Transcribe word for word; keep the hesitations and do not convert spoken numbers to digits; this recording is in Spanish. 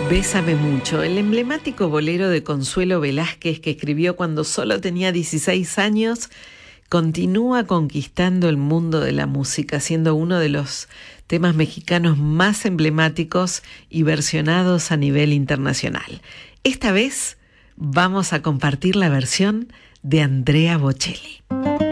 Bésame mucho, el emblemático bolero de Consuelo Velázquez que escribió cuando solo tenía dieciséis años, continúa conquistando el mundo de la música, siendo uno de los temas mexicanos más emblemáticos y versionados a nivel internacional. Esta vez vamos a compartir la versión de Andrea Bocelli.